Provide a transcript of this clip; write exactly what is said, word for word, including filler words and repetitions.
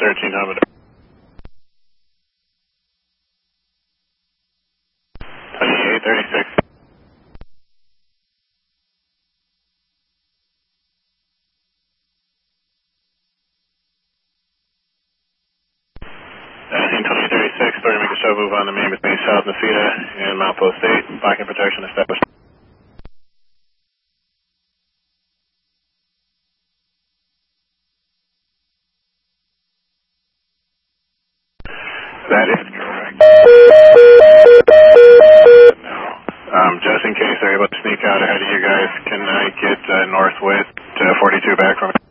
thirteen hundred. twenty-eight thirty-six. nineteen twenty thirty-six, starting to make a show move on the main between South Nacita and Mount Post eight. Blocking protection established. That is correct. No. Um, just in case they're able to sneak out ahead of you guys, can I get uh, Northwest uh, forty-two back from